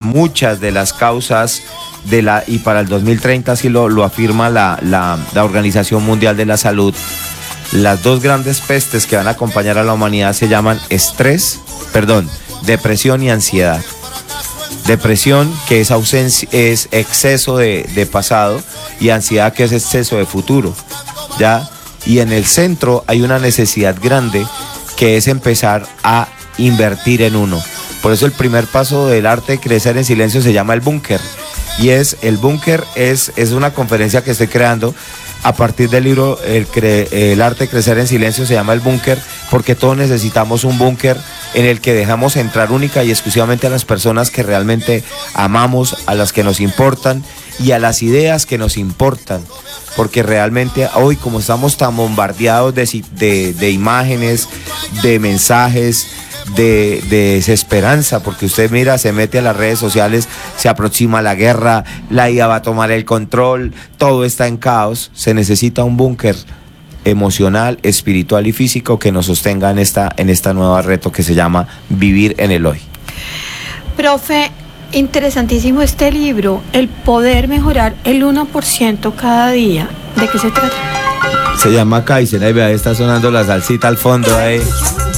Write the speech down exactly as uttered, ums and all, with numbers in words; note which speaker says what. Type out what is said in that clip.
Speaker 1: muchas de las causas de la, y para el dos mil treinta así lo, lo afirma la, la, la Organización Mundial de la Salud, las dos grandes pestes que van a acompañar a la humanidad se llaman estrés, perdón, depresión y ansiedad. Depresión, que es ausencia, es exceso de, de pasado, y ansiedad, que es exceso de futuro, ¿ya? Y en el centro hay una necesidad grande, que es empezar a invertir en uno. Por eso el primer paso del arte de crecer en silencio se llama el búnker. Y es, el búnker es, es una conferencia que estoy creando a partir del libro el, cre, el arte de crecer en silencio, se llama el búnker, porque todos necesitamos un búnker en el que dejamos entrar única y exclusivamente a las personas que realmente amamos, a las que nos importan y a las ideas que nos importan. Porque realmente hoy, como estamos tan bombardeados de, de, de imágenes, de mensajes, De, de desesperanza, porque usted mira, se mete a las redes sociales, se aproxima la guerra, la I A va a tomar el control, todo está en caos. Se necesita un búnker emocional, espiritual y físico que nos sostenga en esta, en esta nueva reto que se llama Vivir en el Hoy.
Speaker 2: Profe, interesantísimo este libro, el poder mejorar el uno por ciento cada día. ¿De qué se trata?
Speaker 1: Se llama Kaizen, ahí vea, está sonando la salsita al fondo ahí.